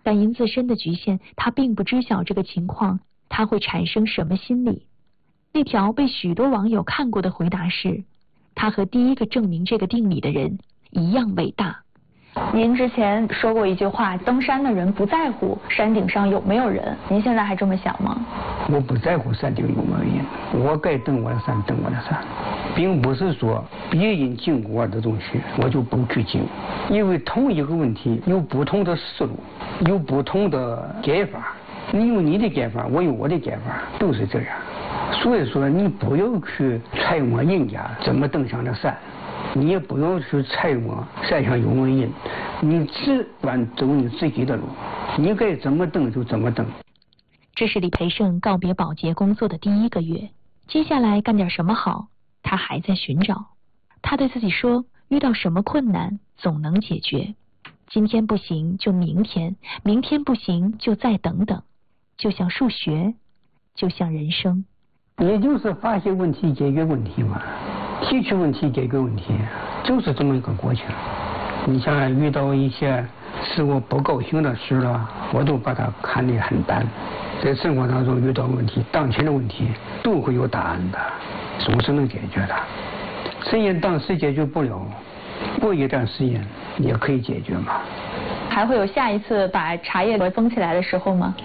但因自身的局限，他并不知晓这个情况他会产生什么心理。那条被许多网友看过的回答是：他和第一个证明这个定理的人一样伟大。 您之前说过一句话，登山的人不在乎山顶上有没有人，您现在还这么想吗？ 我不在乎山顶有没有人，我该登我的山登我的山，并不是说别人经过我的东西我就不去经，因为同一个问题有不同的思路，有不同的解法，你有你的解法，我有我的解法，都是这样。所以说你不要去揣摩人家怎么登上了山，你也不要去揣摩山上有没有人，你只管走你自己的路，你该怎么登就怎么登。 这是李培盛告别保洁工作的第1个月，接下来干点什么好，他还在寻找。他对自己说，遇到什么困难总能解决，今天不行就明天，明天不行就再等等，就像数学，就像人生。 也就是发现问题解决问题嘛，提出问题解决问题，就是这么一个过程。你像遇到一些使我不高兴的事了，我都把它看得很淡。在生活当中遇到问题，当前的问题都会有答案的，总是能解决的。虽然当时解决不了，过一段时间也可以解决嘛。 还会有下一次把茶叶封起来的时候吗？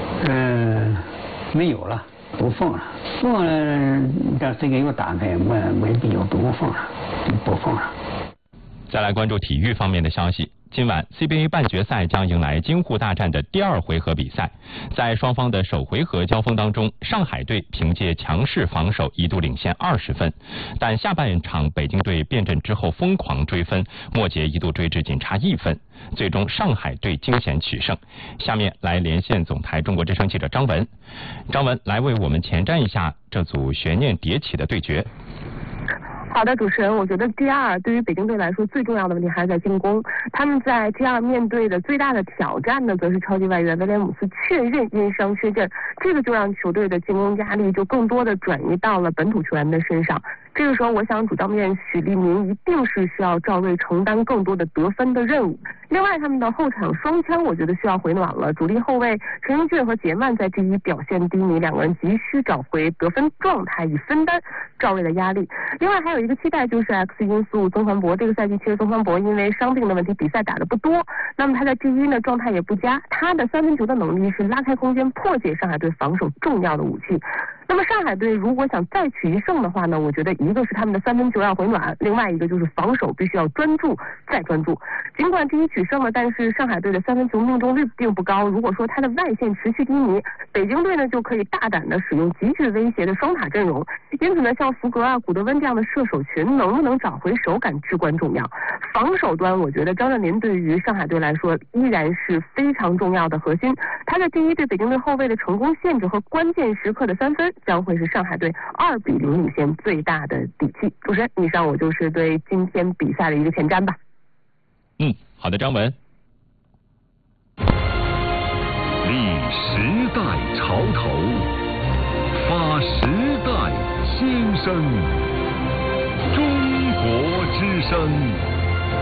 没有了，不封了。封了，但这个又打开，没必要不封了，不封了。 再来关注体育方面的消息。今晚 CBA 半决赛将迎来京沪大战的第2回合比赛，在双方的首回合交锋当中，上海队凭借强势防守一度领先20分，但下半场北京队变阵之后疯狂追分，末节一度追至仅差1分，最终上海队惊险取胜。下面来连线总台中国之声记者张文，张文来为我们前瞻一下这组悬念迭起的对决。 好的，主持人，我觉得 G2 对于北京队来说最重要的问题还是在进攻。他们在 G2 面对的最大的挑战呢，则是超级外援威廉姆斯确认因伤缺阵，这个就让球队的进攻压力就更多的转移到了本土球员的身上。这个时候，我想主教练许利民一定是需要赵睿承担更多的得分的任务。另外，他们的后场双枪我觉得需要回暖了。主力后卫陈英俊和杰曼在G1表现低迷，两个人急需找回得分状态，以分担赵睿的压力。另外还有一个期待就是 X 因素曾焕博，这个赛季其实曾焕博因为伤病的问题比赛打得不多，那么他在G1呢状态也不佳，他的三分球的能力是拉开空间破解上海队防守重要的武器。那么上海队如果想再取一胜的话呢，我觉得一个是他们的三分球要回暖，另外一个就是防守必须要专注再专注。尽管G1取胜了，但是上海队的三分球命中率并不高，如果说他的外线持续低迷，北京队呢就可以大胆的使用极具威胁的双塔阵容。因此呢，像福格啊、古德温这样的射手群能不能找回手感至关重要。防守端我觉得张镇麟对于上海队来说依然是非常重要的核心，他在G1对北京队后卫的成功限制和关键时刻的三分将会是上海队2-0领先最大的底气。主持人，以上我就是对今天比赛的一个前瞻吧。 好的，张文。 立时代潮头，发时代新生，中国之声。